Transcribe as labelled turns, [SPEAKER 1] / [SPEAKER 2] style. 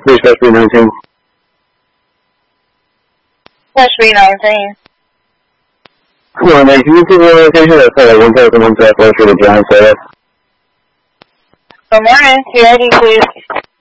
[SPEAKER 1] Please press 319.
[SPEAKER 2] Press 319.
[SPEAKER 1] Come on, man. Can you give me a location? That's 1,1 South West Street, Giant Service.
[SPEAKER 2] Good morning. CID, please.